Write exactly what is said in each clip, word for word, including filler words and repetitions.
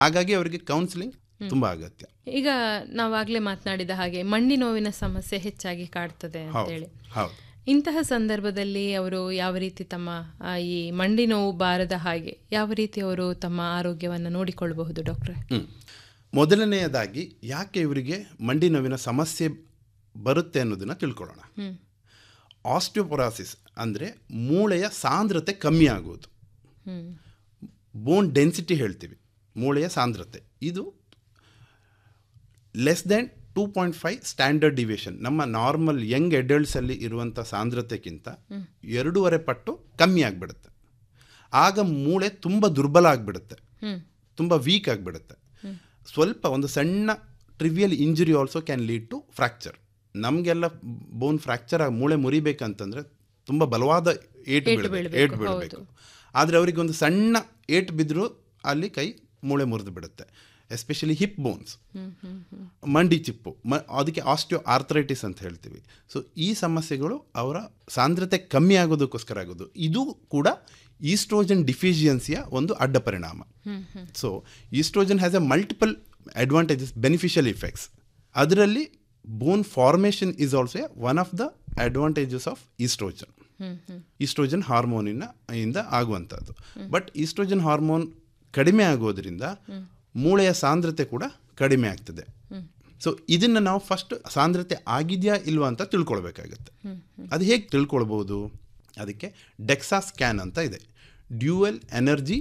ಹಾಗಾಗಿ ಅವರಿಗೆ ಕೌನ್ಸಿಲಿಂಗ್ ತುಂಬ ಅಗತ್ಯ. ಈಗ ನಾವಾಗಲೇ ಮಾತನಾಡಿದ ಹಾಗೆ ಮಂಡಿ ನೋವಿನ ಸಮಸ್ಯೆ ಹೆಚ್ಚಾಗಿ ಕಾಡ್ತದೆ ಅಂತೇಳಿ, ಹೌದು. ಇಂತಹ ಸಂದರ್ಭದಲ್ಲಿ ಅವರು ಯಾವ ರೀತಿ ತಮ್ಮ ಈ ಮಂಡಿ ನೋವು ಬಾರದ ಹಾಗೆ ಯಾವ ರೀತಿ ಅವರು ತಮ್ಮ ಆರೋಗ್ಯವನ್ನು ನೋಡಿಕೊಳ್ಳಬಹುದು ಡಾಕ್ಟ್ರೆ? ಮೊದಲನೆಯದಾಗಿ ಯಾಕೆ ಇವರಿಗೆ ಮಂಡಿ ನೋವಿನ ಸಮಸ್ಯೆ ಬರುತ್ತೆ ಅನ್ನೋದನ್ನ ತಿಳ್ಕೊಳ್ಳೋಣ. ಆಸ್ಟಿಯೋಪೊರಾಸಿಸ್ ಅಂದರೆ ಮೂಳೆಯ ಸಾಂದ್ರತೆ ಕಮ್ಮಿ ಆಗೋದು, ಬೋನ್ ಡೆನ್ಸಿಟಿ ಹೇಳ್ತೀವಿ, ಮೂಳೆಯ ಸಾಂದ್ರತೆ. ಇದು less than two point five standard deviation, ನಮ್ಮ ನಾರ್ಮಲ್ ಯಂಗ್ ಅಡಲ್ಟ್ಸಲ್ಲಿ ಇರುವಂಥ ಸಾಂದ್ರತೆಗಿಂತ ಎರಡೂವರೆ ಪಟ್ಟು ಕಮ್ಮಿ ಆಗಿಬಿಡುತ್ತೆ. ಆಗ ಮೂಳೆ ತುಂಬ ದುರ್ಬಲ ಆಗಿಬಿಡುತ್ತೆ, ತುಂಬ ವೀಕ್ ಆಗಿಬಿಡುತ್ತೆ. ಸ್ವಲ್ಪ ಒಂದು ಸಣ್ಣ trivial injury also can lead to fracture. ನಮಗೆಲ್ಲ ಬೋನ್ ಫ್ರ್ಯಾಕ್ಚರ್ ಆಗಿ ಮೂಳೆ ಮುರಿಬೇಕಂತಂದರೆ ತುಂಬ ಬಲವಾದ ಏಟು ಬೀಳಬೇಕು ಏಟು ಬೀಳಬೇಕು ಆದರೆ ಅವರಿಗೆ ಒಂದು ಸಣ್ಣ ಏಟು ಬಿದ್ದರೂ ಅಲ್ಲಿ ಕೈ ಮೂಳೆ ಮುರಿದು ಬಿಡುತ್ತೆ. ಎಸ್ಪೆಷಲಿ ಹಿಪ್ ಬೋನ್ಸ್, ಮಂಡಿ ಚಿಪ್ಪು, ಮ ಅದಕ್ಕೆ ಆಸ್ಟಿಯೋ ಆರ್ಥರೈಟಿಸ್ ಅಂತ ಹೇಳ್ತೀವಿ. ಸೊ ಈ ಸಮಸ್ಯೆಗಳು ಅವರ ಸಾಂದ್ರತೆ ಕಮ್ಮಿ ಆಗೋದಕ್ಕೋಸ್ಕರ ಆಗೋದು. ಇದು ಕೂಡ ಈಸ್ಟ್ರೋಜನ್ ಡಿಫಿಷಿಯನ್ಸಿಯ ಒಂದು ಅಡ್ಡ ಪರಿಣಾಮ. So oestrogen has A multiple advantages, beneficial effects. ಅದರಲ್ಲಿ ಬೋನ್ formation is also one of the advantages of oestrogen. Oestrogen ಹಾರ್ಮೋನಿನ ಇಂದ ಆಗುವಂಥದ್ದು. ಬಟ್ ಈಸ್ಟ್ರೋಜನ್ ಹಾರ್ಮೋನ್ ಕಡಿಮೆ ಆಗೋದ್ರಿಂದ ಮೂಳೆಯ ಸಾಂದ್ರತೆ ಕೂಡ ಕಡಿಮೆ ಆಗ್ತದೆ. ಸೊ ಇದನ್ನು ನಾವು ಫಸ್ಟ್ ಸಾಂದ್ರತೆ ಆಗಿದೆಯಾ ಇಲ್ವಾ ಅಂತ ತಿಳ್ಕೊಳ್ಬೇಕಾಗತ್ತೆ. ಅದು ಹೇಗೆ ತಿಳ್ಕೊಳ್ಬೋದು? ಅದಕ್ಕೆ ಡೆಕ್ಸಾ ಸ್ಕ್ಯಾನ್ ಅಂತ ಇದೆ, ಡ್ಯೂಯಲ್ ಎನರ್ಜಿ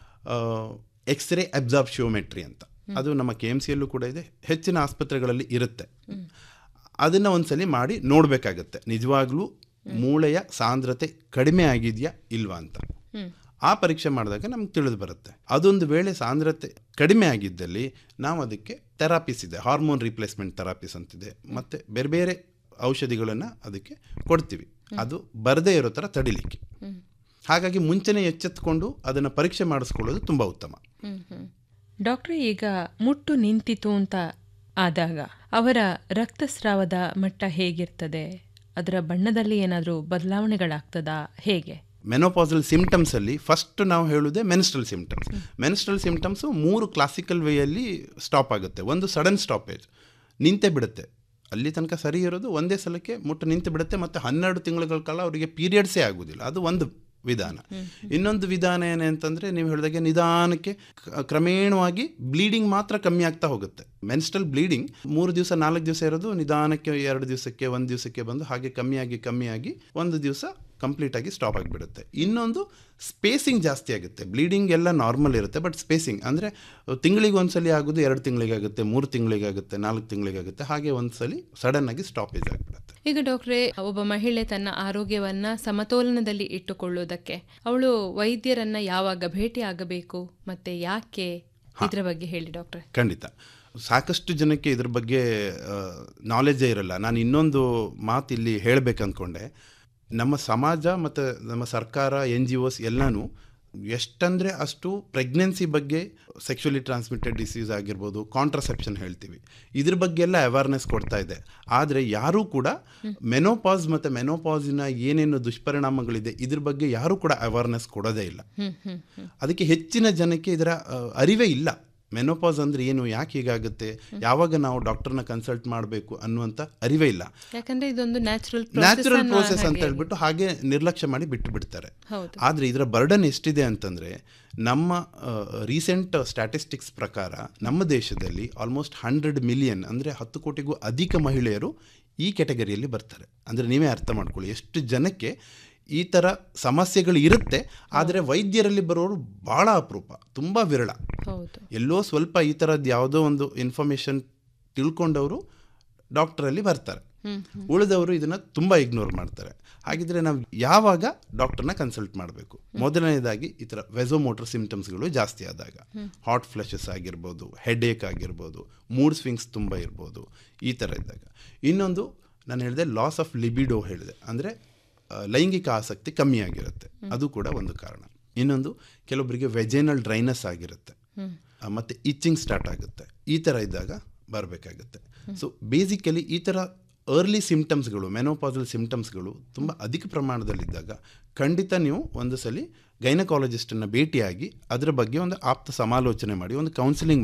ಎಕ್ಸ್ರೇ ಅಬ್ಸಾರ್ಪ್ಷಿಯೋಮೆಟ್ರಿ ಅಂತ. ಅದು ನಮ್ಮ ಕೆ ಎಮ್ ಸಿಯಲ್ಲೂ ಕೂಡ ಇದೆ, ಹೆಚ್ಚಿನ ಆಸ್ಪತ್ರೆಗಳಲ್ಲಿ ಇರುತ್ತೆ. ಅದನ್ನು ಒಂದ್ಸಲಿ ಮಾಡಿ ನೋಡಬೇಕಾಗತ್ತೆ, ನಿಜವಾಗ್ಲೂ ಮೂಳೆಯ ಸಾಂದ್ರತೆ ಕಡಿಮೆ ಆಗಿದೆಯಾ ಇಲ್ವಾ ಅಂತ. ಆ ಪರೀಕ್ಷೆ ಮಾಡಿದಾಗ ನಮ್ಗೆ ತಿಳಿದು ಬರುತ್ತೆ. ಅದೊಂದು ವೇಳೆ ಸಾಂದ್ರತೆ ಕಡಿಮೆ ಆಗಿದ್ದಲ್ಲಿ ನಾವು ಅದಕ್ಕೆ ಥೆರಾಪಿಸ್ ಇದೆ, ಹಾರ್ಮೋನ್ ರಿಪ್ಲೇಸ್ಮೆಂಟ್ ಥೆರಾಪಿಸ್ ಅಂತಿದೆ, ಮತ್ತು ಬೇರೆ ಬೇರೆ ಔಷಧಿಗಳನ್ನು ಅದಕ್ಕೆ ಕೊಡ್ತೀವಿ, ಅದು ಬರದೇ ಇರೋ ಥರ ತಡಿಲಿಕ್ಕೆ. ಹಾಗಾಗಿ ಮುಂಚೆನೇ ಎಚ್ಚೆತ್ತುಕೊಂಡು ಅದನ್ನು ಪರೀಕ್ಷೆ ಮಾಡಿಸ್ಕೊಳ್ಳೋದು ತುಂಬ ಉತ್ತಮ. ಡಾಕ್ಟ್ರೇ, ಈಗ ಮುಟ್ಟು ನಿಂತಿತು ಅಂತ ಆದಾಗ ಅವರ ರಕ್ತಸ್ರಾವದ ಮಟ್ಟ ಹೇಗಿರ್ತದೆ? ಅದರ ಬಣ್ಣದಲ್ಲಿ ಏನಾದರೂ ಬದಲಾವಣೆಗಳಾಗ್ತದಾ? ಹೇಗೆ? ಮೆನೋಪಾಸಲ್ ಸಿಮ್ಟಮ್ಸಲ್ಲಿ ಫಸ್ಟ್ ನಾವು ಹೇಳೋದೇ ಮೆನ್ಸ್ಟ್ರಲ್ ಸಿಮ್ಟಮ್ಸ್. ಮೆನ್ಸ್ಟ್ರಲ್ ಸಿಮ್ಟಮ್ಸು ಮೂರು ಕ್ಲಾಸಿಕಲ್ ವೇಯಲ್ಲಿ ಸ್ಟಾಪ್ ಆಗುತ್ತೆ. ಒಂದು ಸಡನ್ ಸ್ಟಾಪೇಜ್, ನಿಂತೇ ಬಿಡುತ್ತೆ, ಅಲ್ಲಿ ತನಕ ಸರಿ ಇರೋದು ಒಂದೇ ಸಲಕ್ಕೆ ಮುಟ್ಟು ನಿಂತು ಬಿಡುತ್ತೆ, ಮತ್ತು ಹನ್ನೆರಡು ತಿಂಗಳ ಕಾಲ ಅವರಿಗೆ ಪೀರಿಯಡ್ಸೇ ಆಗೋದಿಲ್ಲ. ಅದು ಒಂದು ವಿಧಾನ. ಇನ್ನೊಂದು ವಿಧಾನ ಏನಂತಂದರೆ, ನೀವು ಹೇಳಿದಾಗೆ ನಿಧಾನಕ್ಕೆ ಕ್ರಮೇಣವಾಗಿ ಬ್ಲೀಡಿಂಗ್ ಮಾತ್ರ ಕಮ್ಮಿ ಆಗ್ತಾ ಹೋಗುತ್ತೆ. ಮೆನ್ಸ್ಟ್ರಲ್ ಬ್ಲೀಡಿಂಗ್ ಮೂರು ದಿವಸ ನಾಲ್ಕು ದಿವಸ ಇರೋದು ನಿಧಾನಕ್ಕೆ ಎರಡು ದಿವಸಕ್ಕೆ ಒಂದು ದಿವಸಕ್ಕೆ ಬಂದು ಹಾಗೆ ಕಮ್ಮಿಯಾಗಿ ಕಮ್ಮಿಯಾಗಿ ಒಂದು ದಿವಸ ಕಂಪ್ಲೀಟಾಗಿ ಸ್ಟಾಪ್ ಆಗಿಬಿಡುತ್ತೆ. ಇನ್ನೊಂದು ಸ್ಪೇಸಿಂಗ್ ಜಾಸ್ತಿ ಆಗುತ್ತೆ. ಬ್ಲೀಡಿಂಗ್ ಎಲ್ಲ ನಾರ್ಮಲ್ ಇರುತ್ತೆ, ಬಟ್ ಸ್ಪೇಸಿಂಗ್ ಅಂದರೆ ತಿಂಗಳಿಗೆ ಒಂದ್ಸಲಿ ಆಗೋದು ಎರಡು ತಿಂಗಳಿಗಾಗುತ್ತೆ, ಮೂರು ತಿಂಗಳಿಗಾಗುತ್ತೆ, ನಾಲ್ಕು ತಿಂಗಳಿಗಾಗುತ್ತೆ, ಹಾಗೆ ಒಂದ್ಸಲಿ ಸಡನ್ ಆಗಿ ಸ್ಟಾಪೇಜ್ ಆಗಿಬಿಡುತ್ತೆ. ಈಗ ಡಾಕ್ಟ್ರೇ, ಒಬ್ಬ ಮಹಿಳೆ ತನ್ನ ಆರೋಗ್ಯವನ್ನ ಸಮತೋಲನದಲ್ಲಿ ಇಟ್ಟುಕೊಳ್ಳುವುದಕ್ಕೆ ಅವಳು ವೈದ್ಯರನ್ನ ಯಾವಾಗ ಭೇಟಿ ಆಗಬೇಕು ಮತ್ತೆ ಯಾಕೆ, ಇದರ ಬಗ್ಗೆ ಹೇಳಿ ಡಾಕ್ಟ್ರೆ. ಖಂಡಿತ, ಸಾಕಷ್ಟು ಜನಕ್ಕೆ ಇದ್ರ ಬಗ್ಗೆ ನಾಲೆಜೇ ಇರಲ್ಲ. ನಾನು ಇನ್ನೊಂದು ಮಾತು ಇಲ್ಲಿ ಹೇಳಬೇಕಂದ್ಕೊಂಡೆ. ನಮ್ಮ ಸಮಾಜ ಮತ್ತು ನಮ್ಮ ಸರ್ಕಾರ, ಎನ್ ಜಿ ಒಸ್ ಎಲ್ಲನೂ ಎಷ್ಟಂದರೆ ಅಷ್ಟು ಪ್ರೆಗ್ನೆನ್ಸಿ ಬಗ್ಗೆ, ಸೆಕ್ಶುಲಿ ಟ್ರಾನ್ಸ್ಮಿಟೆಡ್ ಡಿಸೀಸ್ ಆಗಿರ್ಬೋದು, ಕಾಂಟ್ರಸೆಪ್ಷನ್ ಹೇಳ್ತೀವಿ, ಇದ್ರ ಬಗ್ಗೆ ಎಲ್ಲ ಅವೇರ್ನೆಸ್ ಕೊಡ್ತಾ ಇದೆ. ಆದರೆ ಯಾರೂ ಕೂಡ ಮೆನೋಪಾಸ್ ಮತ್ತು ಮೆನೋಪಾಸಿನ ಏನೇನು ದುಷ್ಪರಿಣಾಮಗಳಿದೆ ಇದ್ರ ಬಗ್ಗೆ ಯಾರೂ ಕೂಡ ಅವೇರ್ನೆಸ್ ಕೊಡೋದೇ ಇಲ್ಲ. ಅದಕ್ಕೆ ಹೆಚ್ಚಿನ ಜನಕ್ಕೆ ಇದರ ಅರಿವೇ ಇಲ್ಲ. ಮೆನೋಪಾಸ್ ಅಂದರೆ ಏನು, ಯಾಕೆ ಹೀಗಾಗುತ್ತೆ, ಯಾವಾಗ ನಾವು ಡಾಕ್ಟರ್ನ ಕನ್ಸಲ್ಟ್ ಮಾಡಬೇಕು ಅನ್ನುವಂಥ ಅರಿವೇ ಇಲ್ಲ. ಯಾಕಂದರೆ ಇದೊಂದು ನ್ಯಾಚುರಲ್ ನ್ಯಾಚುರಲ್ ಪ್ರೋಸೆಸ್ ಅಂತ ಹೇಳ್ಬಿಟ್ಟು ಹಾಗೆ ನಿರ್ಲಕ್ಷ್ಯ ಮಾಡಿ ಬಿಟ್ಟು ಬಿಡ್ತಾರೆ. ಆದರೆ ಇದರ ಬರ್ಡನ್ ಎಷ್ಟಿದೆ ಅಂತಂದರೆ, ನಮ್ಮ ರೀಸೆಂಟ್ ಸ್ಟ್ಯಾಟಿಸ್ಟಿಕ್ಸ್ ಪ್ರಕಾರ ನಮ್ಮ ದೇಶದಲ್ಲಿ ಆಲ್ಮೋಸ್ಟ್ ಹಂಡ್ರೆಡ್ ಮಿಲಿಯನ್ ಅಂದರೆ ಹತ್ತು ಕೋಟಿಗೂ ಅಧಿಕ ಮಹಿಳೆಯರು ಈ ಕ್ಯಾಟಗರಿಯಲ್ಲಿ ಬರ್ತಾರೆ. ಅಂದರೆ ನೀವೇ ಅರ್ಥ ಮಾಡ್ಕೊಳ್ಳಿ ಎಷ್ಟು ಜನಕ್ಕೆ ಈ ಥರ ಸಮಸ್ಯೆಗಳು ಇರುತ್ತೆ. ಆದರೆ ವೈದ್ಯರಲ್ಲಿ ಬರೋರು ಭಾಳ ಅಪರೂಪ, ತುಂಬ ವಿರಳ. ಎಲ್ಲೋ ಸ್ವಲ್ಪ ಈ ಥರದ್ದು ಯಾವುದೋ ಒಂದು ಇನ್ಫಾರ್ಮೇಷನ್ ತಿಳ್ಕೊಂಡವರು ಡಾಕ್ಟ್ರಲ್ಲಿ ಬರ್ತಾರೆ, ಉಳಿದವರು ಇದನ್ನು ತುಂಬ ಇಗ್ನೋರ್ ಮಾಡ್ತಾರೆ. ಹಾಗಿದ್ರೆ ನಾವು ಯಾವಾಗ ಡಾಕ್ಟರ್ನ ಕನ್ಸಲ್ಟ್ ಮಾಡಬೇಕು? ಮೊದಲನೇದಾಗಿ ಈ ಥರ ವೆಸೋಮೋಟರ್ ಸಿಮ್ಟಮ್ಸ್ಗಳು ಜಾಸ್ತಿ ಆದಾಗ, ಹಾಟ್ ಫ್ಲಶಸ್ ಆಗಿರ್ಬೋದು, ಹೆಡೇಕ್ ಆಗಿರ್ಬೋದು, ಮೂಡ್ ಸ್ವಿಂಗ್ಸ್ ತುಂಬ ಇರ್ಬೋದು, ಈ ಥರ ಇದ್ದಾಗ. ಇನ್ನೊಂದು ನಾನು ಹೇಳಿದೆ ಲಾಸ್ ಆಫ್ ಲಿಬಿಡೋ ಹೇಳಿದೆ, ಅಂದರೆ ಲೈಂಗಿಕ ಆಸಕ್ತಿ ಕಮ್ಮಿ ಆಗಿರುತ್ತೆ, ಅದು ಕೂಡ ಒಂದು ಕಾರಣ. ಇನ್ನೊಂದು ಕೆಲವೊಬ್ಬರಿಗೆ ವೆಜೈನಲ್ ಡ್ರೈನಸ್ ಆಗಿರುತ್ತೆ, ಮತ್ತು ಇಚ್ಚಿಂಗ್ ಸ್ಟಾರ್ಟ್ ಆಗುತ್ತೆ. ಈ ಥರ ಇದ್ದಾಗ ಬರಬೇಕಾಗುತ್ತೆ. ಸೊ ಬೇಸಿಕಲಿ ಈ ಥರ ಅರ್ಲಿ ಸಿಮ್ಟಮ್ಸ್ಗಳು, ಮೆನೋಪಾಸಲ್ ಸಿಮ್ಟಮ್ಸ್ಗಳು ತುಂಬ ಅಧಿಕ ಪ್ರಮಾಣದಲ್ಲಿದ್ದಾಗ ಖಂಡಿತ ನೀವು ಒಂದು ಸಲ ಗೈನಕಾಲಜಿಸ್ಟನ್ನು ಭೇಟಿಯಾಗಿ ಅದರ ಬಗ್ಗೆ ಒಂದು ಆಪ್ತ ಸಮಾಲೋಚನೆ ಮಾಡಿ ಒಂದು ಕೌನ್ಸಿಲಿಂಗ್